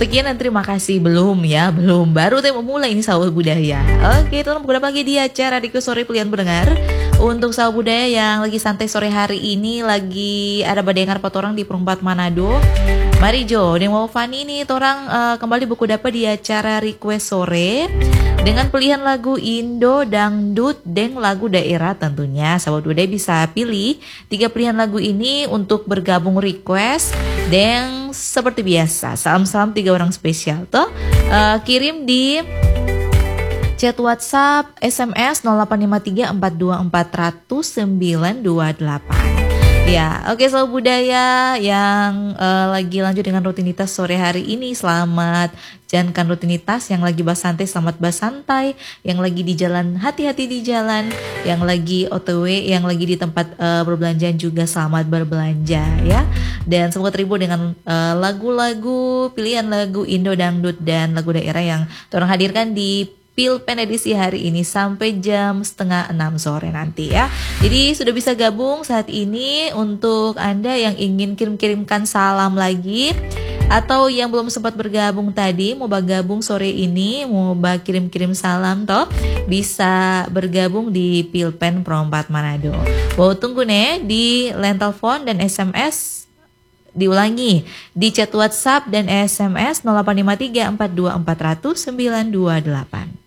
Sekian dan terima kasih. Belum ya, belum. Baru saya memulai ini sahabat budaya. Oke, teman berapa lagi di acara Request Sore Pilihan Pendengar. Untuk sahabat budaya yang lagi santai sore hari ini, lagi ada badengar patorang di Perumpat Manado. Mari Jo, yang mau Fani nih, torang kembali buku dapat di acara Request Sore dengan pilihan lagu Indo, Dangdut, dan lagu daerah tentunya. Sahabat budaya bisa pilih 3 pilihan lagu ini untuk bergabung request. Dan seperti biasa, salam-salam 3 orang spesial toh. Kirim di chat WhatsApp, SMS 085342400928. Ya, oke sahabat budaya yang lagi lanjut dengan rutinitas sore hari ini, selamat jalankan rutinitas. Yang lagi santai, selamat santai. Yang lagi di jalan, hati-hati di jalan. Yang lagi OTW, yang lagi di tempat berbelanja juga selamat berbelanja ya. Dan semoga terhibur dengan lagu-lagu, pilihan lagu Indo, Dangdut, dan lagu daerah yang orang hadirkan di Pilpen edisi hari ini sampai jam 5:30 sore nanti ya. Jadi sudah bisa gabung saat ini. Untuk Anda yang ingin kirimkan salam lagi atau yang belum sempat bergabung tadi, mau bergabung sore ini, mau kirim-kirim salam toh, bisa bergabung di Pilpen Perumpat Manado. Mau tunggu nih di line telepon dan SMS. Diulangi di chat WhatsApp dan SMS 085342400928.